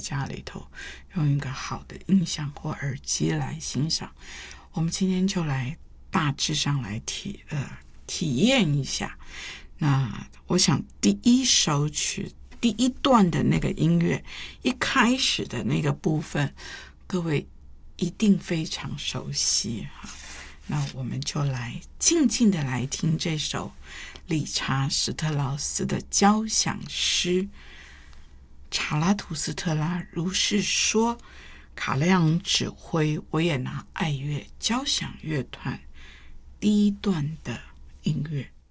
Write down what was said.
家里头用一个好的音响或耳机来欣赏。我们今天就来大致上来体验一下。那我想第一首曲第一段的那个音乐一开始的那个部分，各位一定非常熟悉哈。那我们就来静静的来听这首理查史特劳斯的交响诗。查拉图斯特拉如是说，卡亮指挥维也纳爱乐交响乐团第一段的音乐。